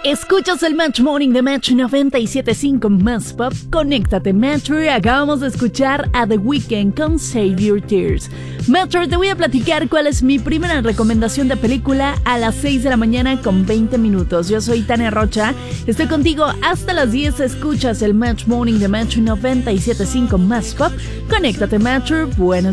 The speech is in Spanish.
Escuchas el Match Morning de Match 97.5 Más Pop. Conéctate, Matcher. Acabamos de escuchar a The Weeknd con Save Your Tears. Matcher, te voy a platicar cuál es mi primera recomendación de película a las 6 de la mañana con 20 minutos. Yo soy Tania Rocha. Estoy contigo hasta las 10. Escuchas el Match Morning de Match 97.5 Más Pop. Conéctate, Matcher. Buenos